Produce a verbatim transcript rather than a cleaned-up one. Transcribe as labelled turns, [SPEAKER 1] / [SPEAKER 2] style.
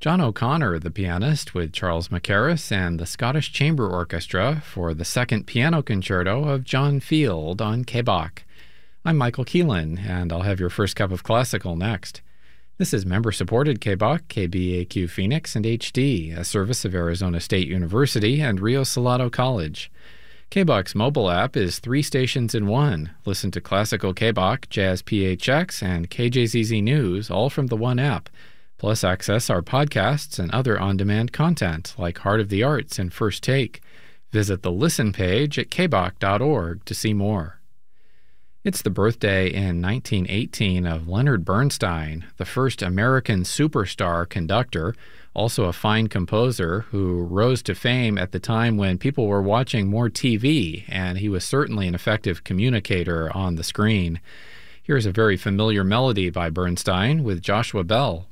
[SPEAKER 1] John O'Connor, the pianist, with Charles Mackerras and the Scottish Chamber Orchestra for the Second Piano Concerto of John Field on K B O C. I'm Michael Keelan, and I'll have your first cup of classical next. This is member-supported K B O C, K B A Q Phoenix, and H D, a service of Arizona State University and Rio Salado College. K B O C's mobile app is three stations in one. Listen to classical K B O C, Jazz P H X, and K J Z Z News, all from the one app. Plus, access our podcasts and other on-demand content like Heart of the Arts and First Take. Visit the Listen page at k b o c dot org to see more. It's the birthday in nineteen eighteen of Leonard Bernstein, the first American superstar conductor, also a fine composer who rose to fame at the time when people were watching more T V, and he was certainly an effective communicator on the screen. Here's a very familiar melody by Bernstein with Joshua Bell.